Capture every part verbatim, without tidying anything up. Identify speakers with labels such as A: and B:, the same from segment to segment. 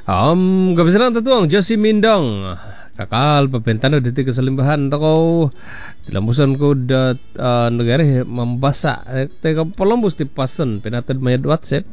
A: Um, Kapisanan tatuang Josie Mindong kakal pepentano detik keselimbahan toko tilambusan ko dat uh, negara membasa teka polombus ti pasen penatad mayad WhatsApp.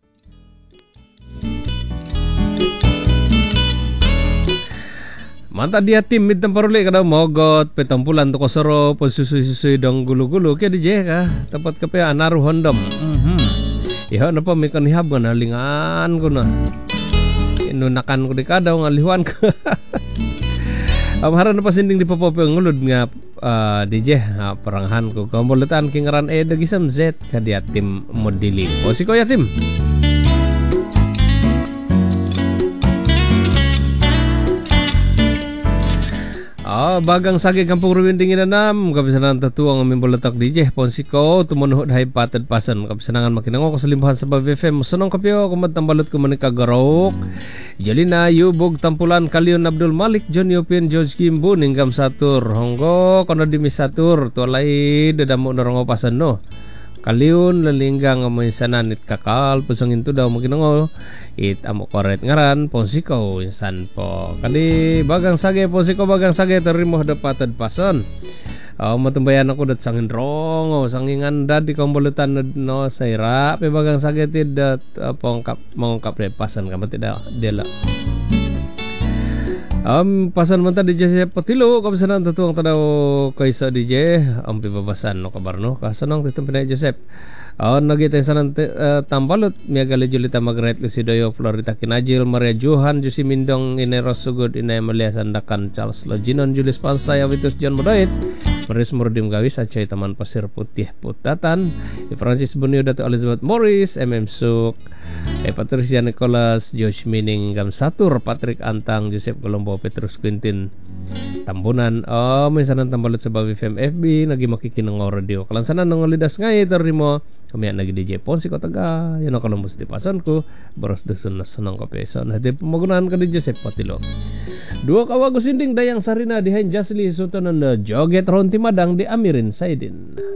A: Manta dia tim mit temparuli kada mogot petampulan toko soro posusu-susu dong gulu-gulu kaya di jeka tempat kape anaru hondom. Mhm. Iho napa mikon hab na lingan ko na. Inunakan ko di kadaw ngalihuan ko. Amaran na pasinding di papope ngulud nga uh, D J uh, perangahan ko kamulutan kingaran e dagisam Z kadia tim modeling. O si Koya tim. Ah, bagang sagi kampung ruwinding inanam kabisanan tatuang mimbolatak D J Ponsiko tumunuhod hay patad pasan kabisanangan makinango kasalimbahan sa B F M sunong kapyo kumad tambalot ko manika garok Jolina Yubog Tampulan Kalion Abdul Malik John Yopin George Kimbo ninggam satur honggo kono dimi satur tualay dadamo narongo pasan no Kaliun lalinggang amoy sananit kakal pusangin tu daw makinango it amo koret ngaran Ponsiko insan po kali bagang sage Ponsiko bagang sage terimo dapatad pasan oh matumbayan ako dat sangin rongo sangin anda di kombolutan no saira pe bagang sage tidak pongkap mengungkap de pasan kamu tidak dela Um, pasan manta D J Patilo kabisanan tatuang tadaw kaysa D J ang pibabasan no kabarno kasanong titum pinay Joseph on nagita sanan uh, tambalot miagali Julita Margaret Lucidoyo Florida Kinajil Maria Johan Josie Mindong Ineros Sugod Inay Malia Sandakan Charles Loginon Julius Pansay Avitus John Modoit Maris Murdim Gawis Acay Taman Pasir Putih Putatan Francis Bunio Dato Elizabeth Morris M M Suk eh, Patricia Nicholas Josh Mining Gam Satur Patrick Antang Joseph Colombo Petrus Quintin Tambunan oh misanan tambalot sa Babi F M F B nagi makikinang radio kalansanan ng lidas ngay terimo kami nagi D J Ponsiko taga yan ang kalumbos di pasan ko boros dusun na sunang kapesan hati pemagunahan ka di Joseph Patilo dua kawago sinding dayang sarina dihain Jasli Sutonan na joget ronti madang di Amirin Saidin.